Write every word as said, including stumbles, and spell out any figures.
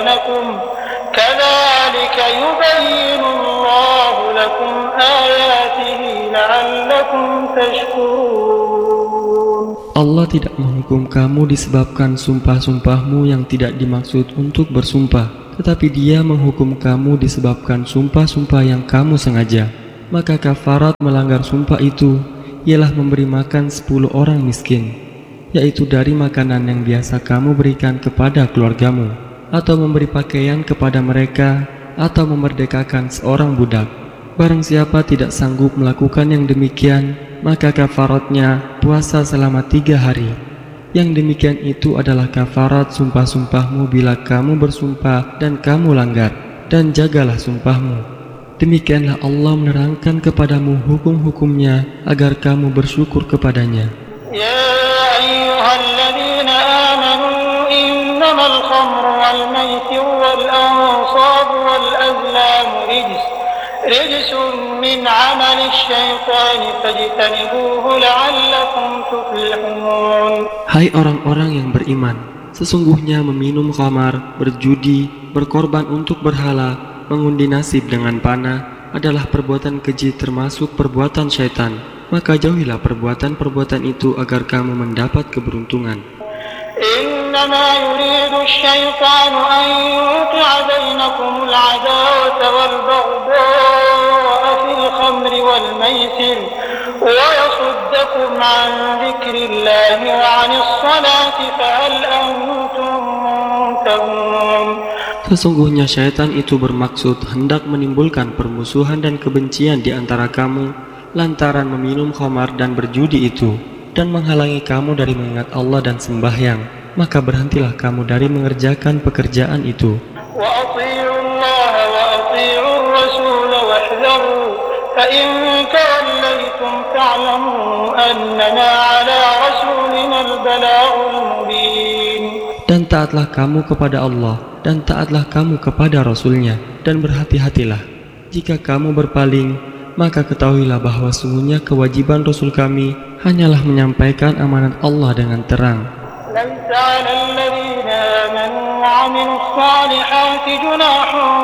بينكم كذلك يبين الله لكم آياته لعلكم تشكرون. Allah tidak menghukum kamu disebabkan sumpah-sumpahmu yang tidak dimaksud untuk bersumpah, tetapi Dia menghukum kamu disebabkan sumpah-sumpah yang kamu sengaja. Maka kafarat melanggar sumpah itu ialah memberi makan sepuluh orang miskin, yaitu dari makanan yang biasa kamu berikan kepada keluargamu, atau memberi pakaian kepada mereka, atau memerdekakan seorang budak. Barang siapa tidak sanggup melakukan yang demikian, maka kafaratnya puasa selama tiga hari. Yang demikian itu adalah kafarat sumpah-sumpahmu bila kamu bersumpah dan kamu langgar, dan jagalah sumpahmu. Demikianlah Allah menerangkan kepadamu hukum-hukumnya agar kamu bersyukur kepadanya. Ya ayyuhalladzina amanu innamal khamru wal maisir wal ansab wal azlam rijs rijsun min amali syaitani fajtanibuhu la'allakum tuflihun. Hai orang-orang yang beriman, sesungguhnya meminum khamar, berjudi, berkorban untuk berhala, mengundi nasib dengan panah adalah perbuatan keji termasuk perbuatan syaitan. Maka jauhilah perbuatan-perbuatan itu agar kamu mendapat keberuntungan. Innama yuridu asy-syaitanu an yuqi'a bainakumul 'adawata wal baghdha'a fil khamri wal maisir wa yasuddakum 'an dzikrillahi wa 'anis salati fahal antum muntahun. Sesungguhnya syaitan itu bermaksud hendak menimbulkan permusuhan dan kebencian di antara kamu lantaran meminum khamar dan berjudi itu, dan menghalangi kamu dari mengingat Allah dan sembahyang. Maka berhentilah kamu dari mengerjakan pekerjaan itu. Wa athi'u Allah wa athi'u ar-rasul wahdharu fa in tawallaytum fa'lamu annama 'ala rasulina al-balaghul mubin. Dan taatlah kamu kepada Allah, dan taatlah kamu kepada Rasulnya, dan berhati-hatilah. Jika kamu berpaling, maka ketahuilah bahwa sungguhnya kewajiban Rasul kami hanyalah menyampaikan amanat Allah dengan terang. Laisa 'alal ladzina amanu wa 'amilus salihati junahun